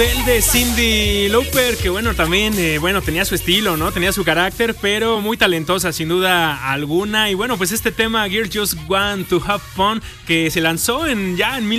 El de Cyndi Lauper, que bueno, también tenía su estilo, ¿no? Tenía su carácter, pero muy talentosa, sin duda alguna. Y bueno, pues este tema, Girls Just Want to Have Fun, que se lanzó en